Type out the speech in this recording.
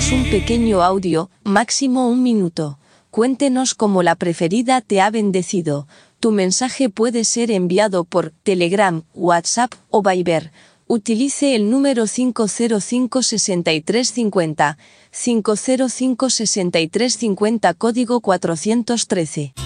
enviarnos un pequeño audio, máximo 1 minuto. Cuéntenos cómo la preferida te ha bendecido. Tu mensaje puede ser enviado por Telegram, WhatsApp o Viber. Utilice el número 505 6350, 505 6350 código 413.